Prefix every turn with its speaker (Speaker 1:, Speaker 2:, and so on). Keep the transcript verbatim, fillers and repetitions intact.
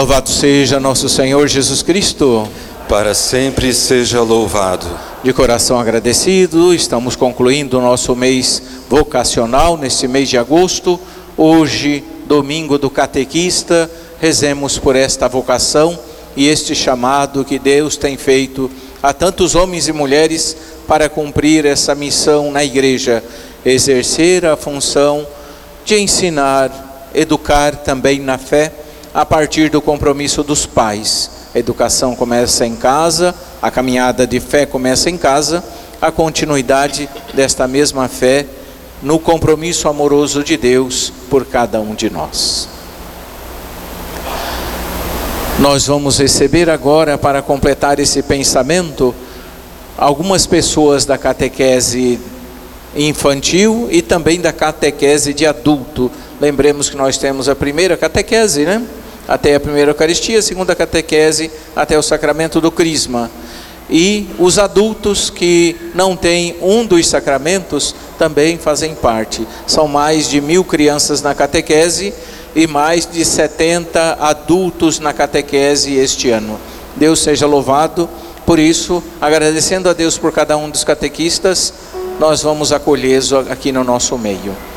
Speaker 1: Louvado seja nosso Senhor Jesus Cristo.
Speaker 2: Para sempre seja louvado.
Speaker 1: De coração agradecido, estamos concluindo o nosso mês vocacional, neste mês de agosto. Hoje, domingo do catequista, rezemos por esta vocação e este chamado que Deus tem feito a tantos homens e mulheres para cumprir essa missão na igreja, exercer a função de ensinar, educar também na fé, a partir do compromisso dos pais. A educação começa em casa, a caminhada de fé começa em casa, a continuidade desta mesma fé no compromisso amoroso de Deus por cada um de nós. Nós vamos receber agora, para completar esse pensamento, algumas pessoas da catequese infantil e também da catequese de adulto. Lembremos que nós temos a primeira catequese, né? Até a primeira Eucaristia, a segunda catequese, até o sacramento do Crisma. E os adultos que não têm um dos sacramentos também fazem parte. São mais de mil crianças na catequese e mais de setenta adultos na catequese este ano. Deus seja louvado. Por isso, agradecendo a Deus por cada um dos catequistas, nós vamos acolhê-los aqui no nosso meio.